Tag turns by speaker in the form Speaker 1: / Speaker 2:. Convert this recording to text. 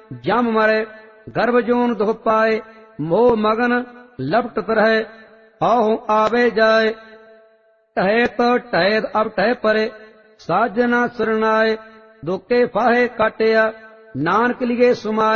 Speaker 1: जम मरे गर्भ जोन दुख पाए, मोह मगन लपटत रहे, आहू आवे जाए। टहे तो टहे अब टह परे, साजना सुरनाए, दुखे फाहे काटिया, नानक लिये सुमाए।